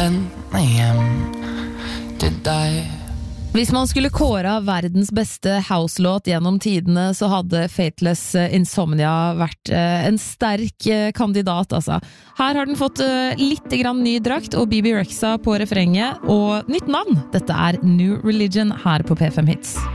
sender hjem til deg. Hvis man skulle kåre verdens beste house-låt gjennom tidene, så hadde Fateless Insomnia vært en sterk kandidat, altså. Her har den fått litt grann ny drakt og Bibi Rexha på refrenget, og nytt navn. Dette er New Religion her på P5 Hits.